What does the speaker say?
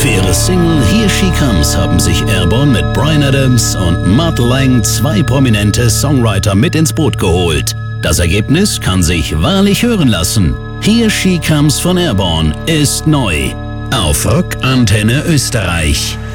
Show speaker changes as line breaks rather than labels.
Für ihre Single Here She Comes haben sich Airborne mit Bryan Adams und Mutt Lange zwei prominente Songwriter mit ins Boot geholt. Das Ergebnis kann sich wahrlich hören lassen. Here She Comes von Airborne ist neu auf Rock Antenne Österreich.